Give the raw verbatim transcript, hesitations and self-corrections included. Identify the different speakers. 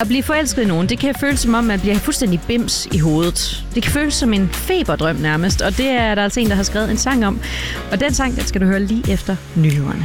Speaker 1: At blive forelsket i nogen, det kan føles som om, man bliver fuldstændig bims i hovedet. Det kan føles som en feberdrøm nærmest, og det er der altså en, der har skrevet en sang om. Og den sang, den skal du høre lige efter nyhederne.